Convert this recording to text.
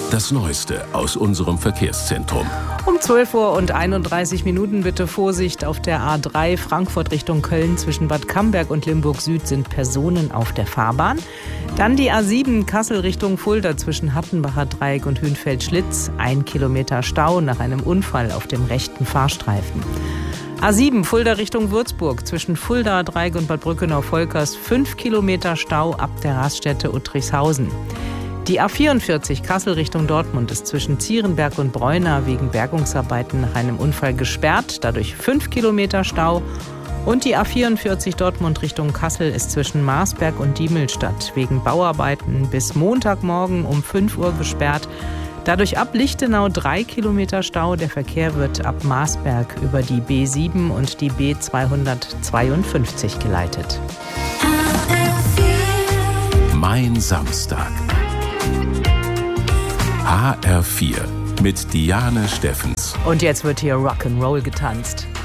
Das Neueste aus unserem Verkehrszentrum. Um 12:31 Uhr bitte Vorsicht auf der A3 Frankfurt Richtung Köln. Zwischen Bad Camberg und Limburg Süd sind Personen auf der Fahrbahn. Dann die A7 Kassel Richtung Fulda zwischen Hattenbacher Dreieck und Hünfeld-Schlitz. 1 Kilometer Stau nach einem Unfall auf dem rechten Fahrstreifen. A7 Fulda Richtung Würzburg zwischen Fulda Dreieck und Bad Brückenau-Volkers. 5 Kilometer Stau ab der Raststätte Uttrichshausen. Die A44 Kassel Richtung Dortmund ist zwischen Zierenberg und Breuna wegen Bergungsarbeiten nach einem Unfall gesperrt, dadurch 5 Kilometer Stau. Und die A44 Dortmund Richtung Kassel ist zwischen Marsberg und Diemelstadt wegen Bauarbeiten bis Montagmorgen um 5 Uhr gesperrt. Dadurch ab Lichtenau 3 Kilometer Stau. Der Verkehr wird ab Marsberg über die B7 und die B252 geleitet. Mein Samstag. HR4 mit Diane Steffens. Und jetzt wird hier Rock'n'Roll getanzt.